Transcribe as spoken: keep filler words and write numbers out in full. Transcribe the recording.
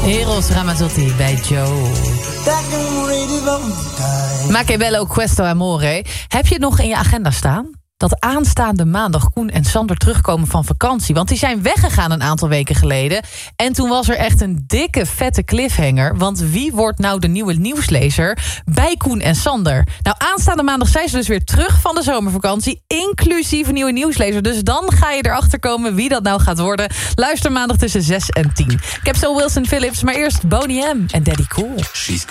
Eros Ramazzotti bij Joe. Macchiavello Questo Amore. Heb je het nog in je agenda staan? Dat aanstaande maandag Koen en Sander terugkomen van vakantie. Want die zijn weggegaan een aantal weken geleden. En toen was er echt een dikke, vette cliffhanger. Want wie wordt nou de nieuwe nieuwslezer bij Koen en Sander? Nou, aanstaande maandag zijn ze dus weer terug van de zomervakantie. Inclusief een nieuwe nieuwslezer. Dus dan ga je erachter komen wie dat nou gaat worden. Luister maandag tussen zes en tien. Ik heb zo Wilson Phillips, maar eerst Boney M en Daddy Cool.